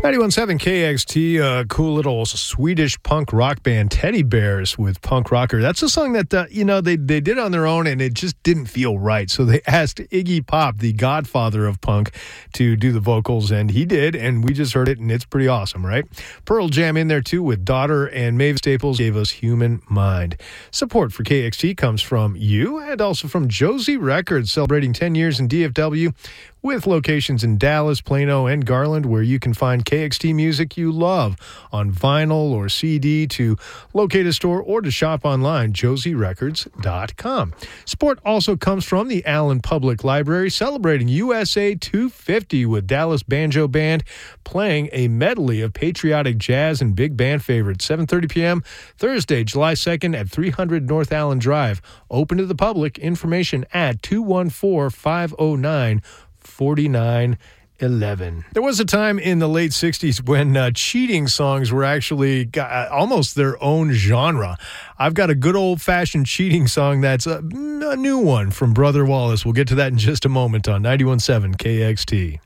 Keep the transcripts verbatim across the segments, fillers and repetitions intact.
ninety-one point seven K X T, a cool little Swedish punk rock band, Teddy Bears, with Punk Rocker. That's a song that, uh, you know, they, they did on their own, and it just didn't feel right. So they asked Iggy Pop, the godfather of punk, to do the vocals, and he did, and we just heard it, and it's pretty awesome, right? Pearl Jam in there, too, with Daughter, and Mavis Staples gave us Human Mind. Support for K X T comes from you, and also from Josie Records, celebrating ten years in D F W, with locations in Dallas, Plano, and Garland, where you can find K X T music you love on vinyl or C D. To locate a store or to shop online, josie records dot com. Support also comes from the Allen Public Library, celebrating U S A two fifty with Dallas Banjo Band playing a medley of patriotic jazz and big band favorites. seven thirty p.m. Thursday, July second at three hundred North Allen Drive. Open to the public. Information at two one four, five oh nine, forty-nine eleven. There was a time in the late sixties when uh, cheating songs were actually got, uh, almost their own genre. I've got a good old-fashioned cheating song that's a, a new one from Brother Wallace. We'll get to that in just a moment on ninety-one point seven K X T.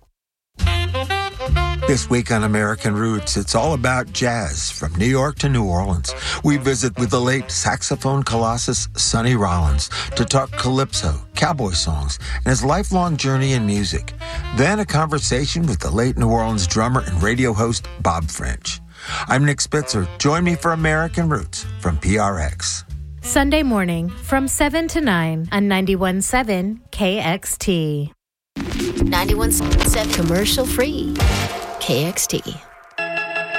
This week on American Roots, it's all about jazz from New York to New Orleans. We visit with the late saxophone colossus Sonny Rollins to talk calypso, cowboy songs, and his lifelong journey in music. Then a conversation with the late New Orleans drummer and radio host Bob French. I'm Nick Spitzer. Join me for American Roots from P R X. Sunday morning from seven to nine on ninety-one point seven K X T. ninety-one point seven commercial free. K X T.